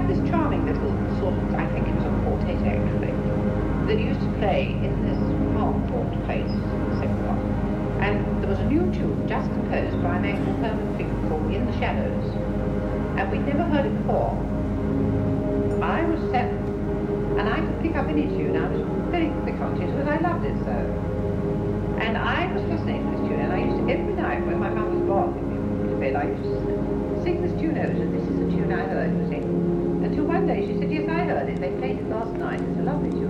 had this charming little sort of, I think it was a quartet actually, that used to play in this Harcourt place, September. And there was a new tune just composed by a man called Herman Finkel called In the Shadows. And we'd never heard it before. I was 7, and I could pick up any tune. I was very quick on it because I loved it so. And I was fascinated with this tune, and I used to, every night when my mum was gone to bed, I used to sing this tune over, and this is a tune I heard you sing. Until one day she said, yes, I heard it. They played it last night. It's a lovely tune.